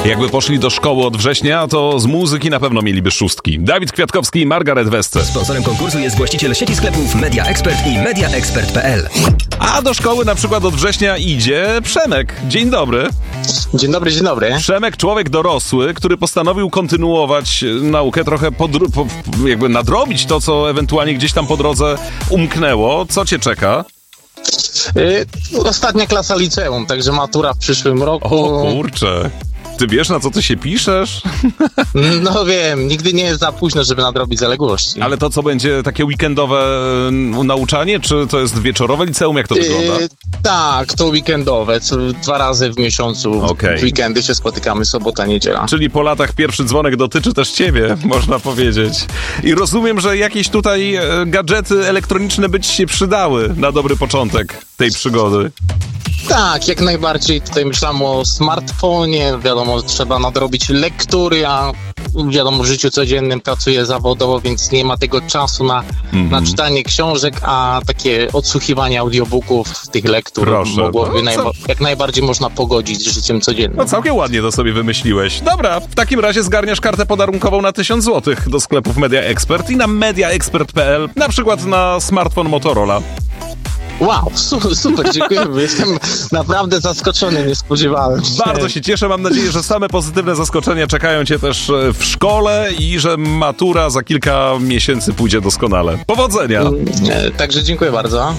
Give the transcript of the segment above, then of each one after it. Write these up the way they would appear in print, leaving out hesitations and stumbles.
Jakby poszli do szkoły od września, to z muzyki na pewno mieliby szóstki. Dawid Kwiatkowski i Margaret Westce. Sponsorem konkursu jest właściciel sieci sklepów Media Expert i mediaexpert.pl. A do szkoły na przykład od września idzie Przemek. Dzień dobry. Dzień dobry, dzień dobry. Przemek, człowiek dorosły, który postanowił kontynuować naukę, trochę jakby nadrobić to, co ewentualnie gdzieś tam po drodze umknęło. Co cię czeka? Ostatnia klasa liceum, także matura w przyszłym roku. O kurczę. Ty wiesz, na co ty się piszesz? No wiem, nigdy nie jest za późno, żeby nadrobić zaległości. Ale to co, będzie takie weekendowe nauczanie, czy to jest wieczorowe liceum? Jak to wygląda? Tak, to weekendowe. 2 razy w miesiącu. Okej. W weekendy się spotykamy, sobota, niedziela. Czyli po latach pierwszy dzwonek dotyczy też ciebie, można powiedzieć. I rozumiem, że jakieś tutaj gadżety elektroniczne by ci się przydały na dobry początek tej przygody. Tak, jak najbardziej. Tutaj myślałem o smartfonie. Wiadomo, trzeba nadrobić lektury, a wiadomo, w życiu codziennym pracuję zawodowo, więc nie ma tego czasu na czytanie książek, a takie odsłuchiwanie audiobooków, tych lektur mogłoby jak najbardziej można pogodzić z życiem codziennym. No całkiem ładnie to sobie wymyśliłeś. Dobra, w takim razie zgarniasz kartę podarunkową na 1000 zł do sklepów Media Expert i na mediaexpert.pl, na przykład na smartfon Motorola. Wow, super, dziękuję. Jestem naprawdę zaskoczony, nie spodziewałem się. Bardzo się cieszę, mam nadzieję, że same pozytywne zaskoczenia czekają cię też w szkole i że matura za kilka miesięcy pójdzie doskonale. Powodzenia! Także dziękuję bardzo.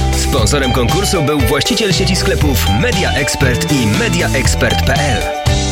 Sponsorem konkursu był właściciel sieci sklepów Media Expert i mediaexpert.pl.